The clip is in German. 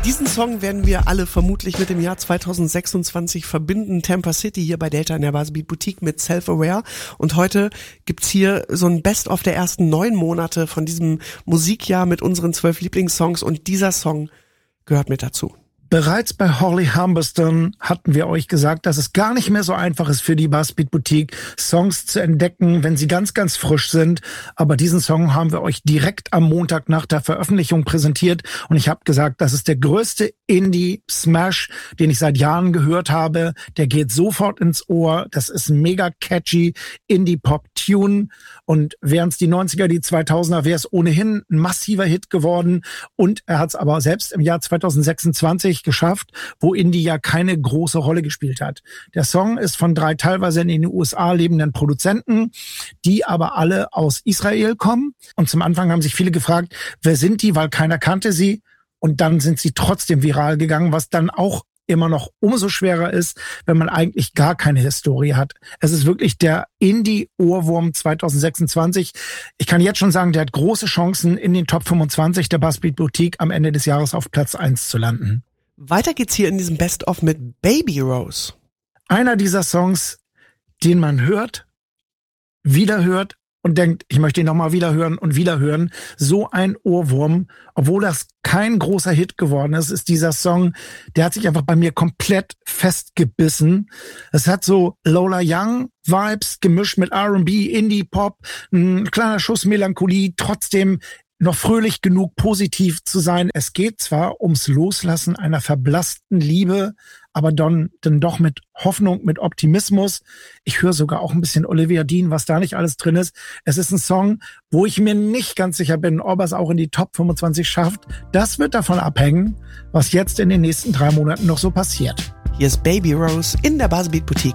Diesen Song werden wir alle vermutlich mit dem Jahr 2026 verbinden. Tampa City hier bei Delta in der Buzzbeat Boutique mit Self-Aware. Und heute gibt's hier so ein Best-of der ersten 9 Monate von diesem Musikjahr mit unseren 12 Lieblingssongs. Und dieser Song gehört mit dazu. Bereits bei Holly Humberston hatten wir euch gesagt, dass es gar nicht mehr so einfach ist für die Buzzbeat Boutique, Songs zu entdecken, wenn sie ganz, ganz frisch sind. Aber diesen Song haben wir euch direkt am Montag nach der Veröffentlichung präsentiert. Und ich habe gesagt, das ist der größte Indie-Smash, den ich seit Jahren gehört habe. Der geht sofort ins Ohr. Das ist ein mega catchy Indie-Pop-Tune. Und während es die 90er, die 2000er, wäre es ohnehin ein massiver Hit geworden. Und er hat es aber selbst im Jahr 2026 geschafft, wo Indie ja keine große Rolle gespielt hat. Der Song ist von 3 teilweise in den USA lebenden Produzenten, die aber alle aus Israel kommen. Und zum Anfang haben sich viele gefragt, wer sind die, weil keiner kannte sie. Und dann sind sie trotzdem viral gegangen, was dann auch immer noch umso schwerer ist, wenn man eigentlich gar keine Historie hat. Es ist wirklich der Indie-Ohrwurm 2026. Ich kann jetzt schon sagen, der hat große Chancen, in den Top 25 der Buzzbeat Boutique am Ende des Jahres auf Platz 1 zu landen. Weiter geht's hier in diesem Best-of mit Baby Rose. Einer dieser Songs, den man hört, wieder hört und denkt, ich möchte ihn nochmal wieder hören und wieder hören. So ein Ohrwurm, obwohl das kein großer Hit geworden ist, ist dieser Song, der hat sich einfach bei mir komplett festgebissen. Es hat so Lola Young Vibes gemischt mit R&B, Indie-Pop, ein kleiner Schuss Melancholie, trotzdem noch fröhlich genug, positiv zu sein. Es geht zwar ums Loslassen einer verblassten Liebe, aber dann doch mit Hoffnung, mit Optimismus. Ich höre sogar auch ein bisschen Olivia Dean, was da nicht alles drin ist. Es ist ein Song, wo ich mir nicht ganz sicher bin, ob er es auch in die Top 25 schafft. Das wird davon abhängen, was jetzt in den nächsten 3 Monaten noch so passiert. Hier ist Baby Rose in der Buzzbeat Boutique